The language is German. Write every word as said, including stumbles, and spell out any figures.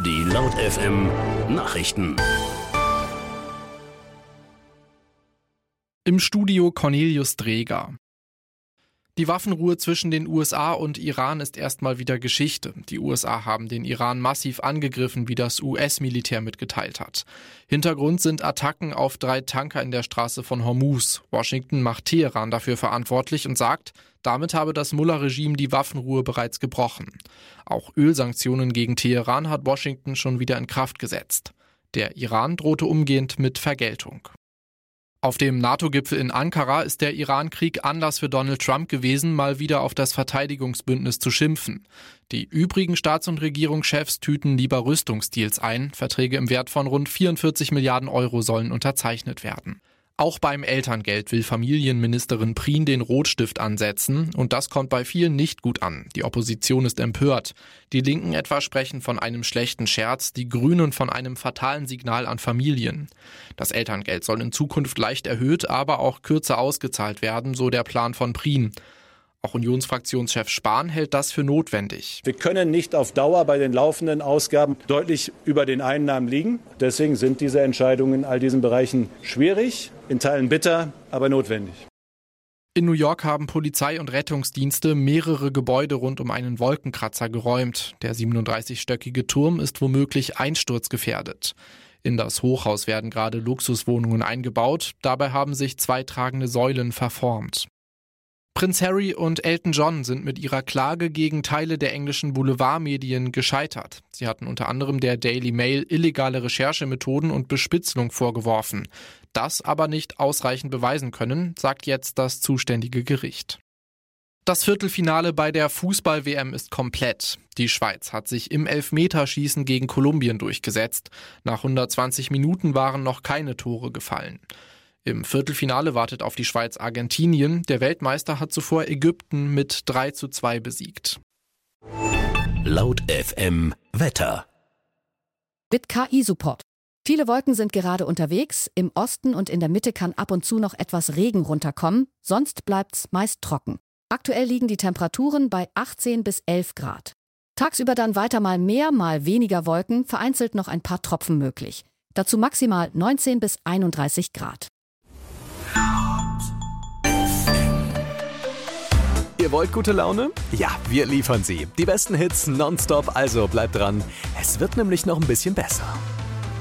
Die Laut F M Nachrichten. Im Studio Cornelius Dreger. Die Waffenruhe zwischen den U S A und Iran ist erstmal wieder Geschichte. Die U S A haben den Iran massiv angegriffen, wie das U S-Militär mitgeteilt hat. Hintergrund sind Attacken auf drei Tanker in der Straße von Hormuz. Washington macht Teheran dafür verantwortlich und sagt, damit habe das Mullah-Regime die Waffenruhe bereits gebrochen. Auch Ölsanktionen gegen Teheran hat Washington schon wieder in Kraft gesetzt. Der Iran drohte umgehend mit Vergeltung. Auf dem NATO-Gipfel in Ankara ist der Iran-Krieg Anlass für Donald Trump gewesen, mal wieder auf das Verteidigungsbündnis zu schimpfen. Die übrigen Staats- und Regierungschefs tüten lieber Rüstungsdeals ein. Verträge im Wert von rund vierundvierzig Milliarden Euro sollen unterzeichnet werden. Auch beim Elterngeld will Familienministerin Prien den Rotstift ansetzen und das kommt bei vielen nicht gut an. Die Opposition ist empört. Die Linken etwa sprechen von einem schlechten Scherz, die Grünen von einem fatalen Signal an Familien. Das Elterngeld soll in Zukunft leicht erhöht, aber auch kürzer ausgezahlt werden, so der Plan von Prien. Auch Unionsfraktionschef Spahn hält das für notwendig. Wir können nicht auf Dauer bei den laufenden Ausgaben deutlich über den Einnahmen liegen. Deswegen sind diese Entscheidungen in all diesen Bereichen schwierig, in Teilen bitter, aber notwendig. In New York haben Polizei und Rettungsdienste mehrere Gebäude rund um einen Wolkenkratzer geräumt. Der siebenunddreißigstöckige Turm ist womöglich einsturzgefährdet. In das Hochhaus werden gerade Luxuswohnungen eingebaut. Dabei haben sich zwei tragende Säulen verformt. Prinz Harry und Elton John sind mit ihrer Klage gegen Teile der englischen Boulevardmedien gescheitert. Sie hatten unter anderem der Daily Mail illegale Recherchemethoden und Bespitzelung vorgeworfen. Das aber nicht ausreichend beweisen können, sagt jetzt das zuständige Gericht. Das Viertelfinale bei der Fußball-W M ist komplett. Die Schweiz hat sich im Elfmeterschießen gegen Kolumbien durchgesetzt. Nach hundertzwanzig Minuten waren noch keine Tore gefallen. Im Viertelfinale wartet auf die Schweiz Argentinien. Der Weltmeister hat zuvor Ägypten mit drei zu zwei besiegt. Laut F M Wetter. Mit K I-Support. Viele Wolken sind gerade unterwegs. Im Osten und in der Mitte kann ab und zu noch etwas Regen runterkommen. Sonst bleibt's meist trocken. Aktuell liegen die Temperaturen bei achtzehn bis elf Grad. Tagsüber dann weiter mal mehr, mal weniger Wolken. Vereinzelt noch ein paar Tropfen möglich. Dazu maximal neunzehn bis einunddreißig Grad. Ihr wollt gute Laune? Ja, wir liefern sie. Die besten Hits nonstop, also bleibt dran. Es wird nämlich noch ein bisschen besser.